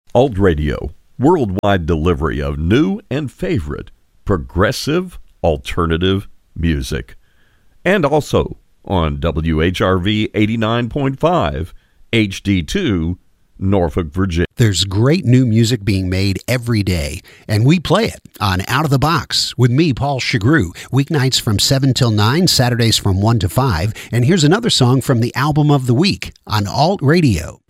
Alt Radio, worldwide delivery of new and favorite progressive alternative music. And also on WHRV 89.5 HD2, Norfolk, Virginia. There's great new music being made every day, and we play it on Out of the Box with me, Paul Chagru, weeknights from 7 till 9, Saturdays from 1 to 5. And here's another song from the album of the week on Alt Radio.